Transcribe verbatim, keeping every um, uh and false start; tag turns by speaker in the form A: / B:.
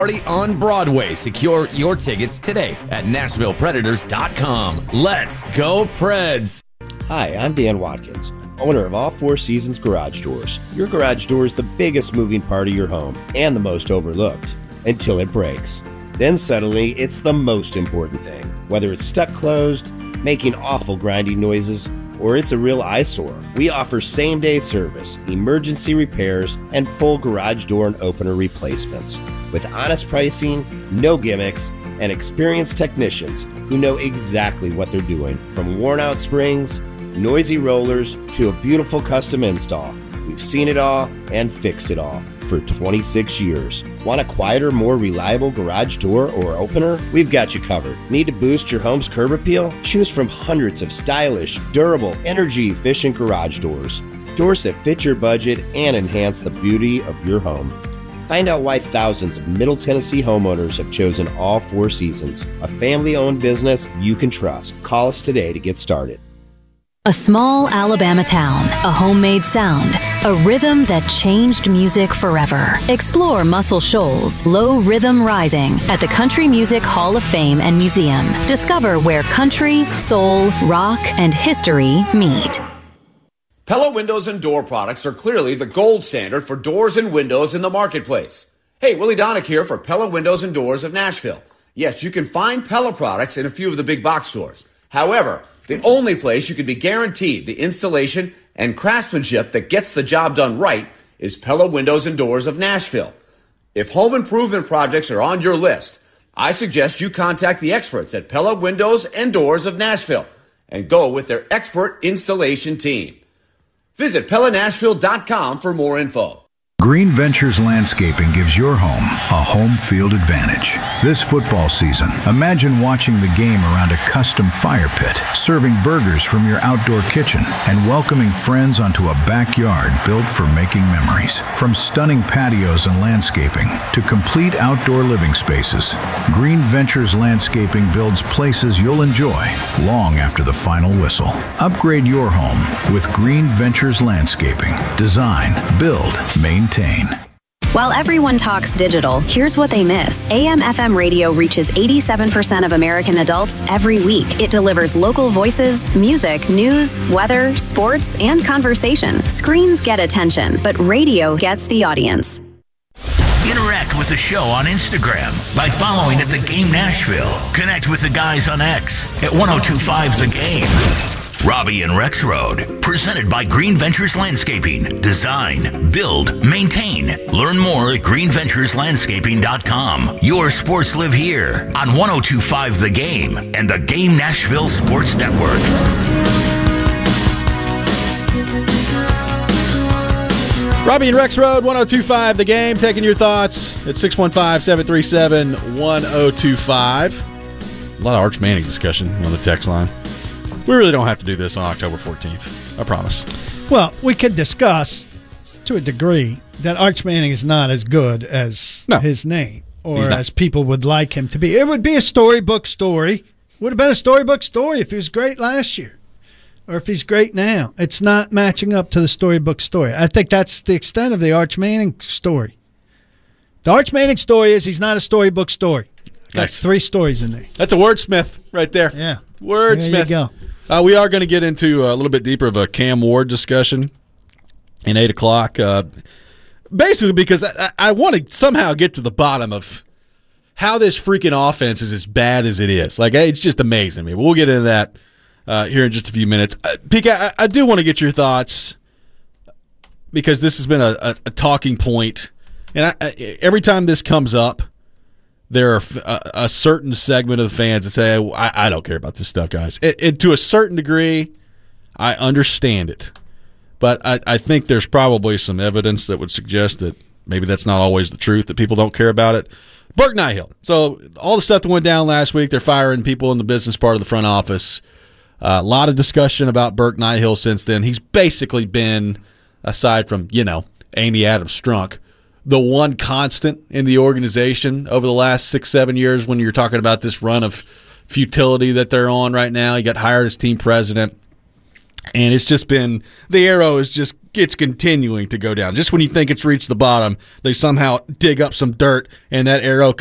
A: Party on Broadway. Secure your tickets today at Nashville Predators dot com. Let's go Preds.
B: Hi, I'm Dan Watkins, owner of All Four Seasons Garage Doors. Your garage door is the biggest moving part of your home and the most overlooked until it breaks. Then suddenly, it's the most important thing. Whether it's stuck closed, making awful grinding noises, or it's a real eyesore, we offer same-day service, emergency repairs, and full garage door and opener replacements. With honest pricing, no gimmicks, and experienced technicians who know exactly what they're doing. From worn-out springs, noisy rollers, to a beautiful custom install, we've seen it all and fixed it all for twenty-six years. Want a quieter, more reliable garage door or opener? We've got you covered. Need to boost your home's curb appeal? Choose from hundreds of stylish, durable, energy-efficient garage doors. Doors that fit your budget and enhance the beauty of your home. Find out why thousands of Middle Tennessee homeowners have chosen All Four Seasons, a family-owned business you can trust. Call us today to get started.
C: A small Alabama town, a homemade sound, a rhythm that changed music forever. Explore Muscle Shoals, Low Rhythm Rising at the Country Music Hall of Fame and Museum. Discover where country, soul, rock, and history meet.
D: Pella Windows and Door products are clearly the gold standard for doors and windows in the marketplace. Hey, Willie Donick here for Pella Windows and Doors of Nashville. Yes, you can find Pella products in a few of the big box stores. However, the only place you can be guaranteed the installation and craftsmanship that gets the job done right is Pella Windows and Doors of Nashville. If home improvement projects are on your list, I suggest you contact the experts at Pella Windows and Doors of Nashville and go with their expert installation team. Visit Pella Nashville dot com for more info.
E: Green Ventures Landscaping gives your home a home field advantage. This football season, imagine watching the game around a custom fire pit, serving burgers from your outdoor kitchen, and welcoming friends onto a backyard built for making memories. From stunning patios and landscaping to complete outdoor living spaces, Green Ventures Landscaping builds places you'll enjoy long after the final whistle. Upgrade your home with Green Ventures Landscaping. Design, build, maintain.
C: While everyone talks digital, here's what they miss. A M F M radio reaches eighty-seven percent of American adults every week. It delivers local voices, music, news, weather, sports, and conversation. Screens get attention, but radio gets the audience.
F: Interact with the show on Instagram by following at The Game Nashville. Connect with the guys on X at ten twenty-five The Game. Robbie and Rex Road, presented by Green Ventures Landscaping. Design, build, maintain. Learn more at green ventures landscaping dot com. Your sports live here on ten twenty-five The Game and the Game Nashville Sports Network.
G: Robbie and Rex Road, ten twenty-five The Game, taking your thoughts at six one five, seven three seven, one oh two five. A lot of Arch Manning discussion on the text line. We really don't have to do this on October fourteenth. I promise.
H: Well, we could discuss, to a degree, that Arch Manning is not as good as no, his name, or as people would like him to be. It would be a storybook story. Would have been a storybook story if he was great last year, or if he's great now. It's not matching up to the storybook story. I think that's the extent of the Arch Manning story. The Arch Manning story is he's not a storybook story. Got nice. Three stories in there.
G: That's a wordsmith right there.
H: Yeah.
G: Wordsmith.
H: There you go.
G: Uh, we are going to get into a little bit deeper of a Cam Ward discussion in eight o'clock. Uh, basically because I, I want to somehow get to the bottom of how this freaking offense is as bad as it is. Like, it's just amazing to me. We'll get into that uh, here in just a few minutes. Uh, P K, I, I do want to get your thoughts because this has been a, a, a talking point. And I, I, every time this comes up, there are a, a certain segment of the fans that say, I, I don't care about this stuff, guys. It, it, to a certain degree, I understand it. But I, I think there's probably some evidence that would suggest that maybe that's not always the truth, that people don't care about it. Burke Nihill. So all the stuff that went down last week, they're firing people in the business part of the front office. Uh, a lot of discussion about Burke Nihill since then. He's basically been, aside from, you know, Amy Adams Strunk, the one constant in the organization over the last six, seven years when you're talking about this run of futility that they're on right now. He got hired as team president. And it's just been, the arrow is just, it's continuing to go down. Just when you think it's reached the bottom, they somehow dig up some dirt, and that arrow